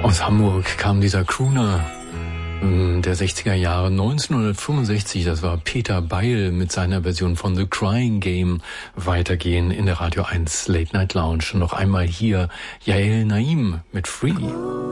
Aus Hamburg kam dieser Crooner der 60er Jahre, 1965, das war Peter Beil mit seiner Version von The Crying Game. Weitergehen in der Radio 1 Late Night Lounge. Noch einmal hier Yael Naim mit Free.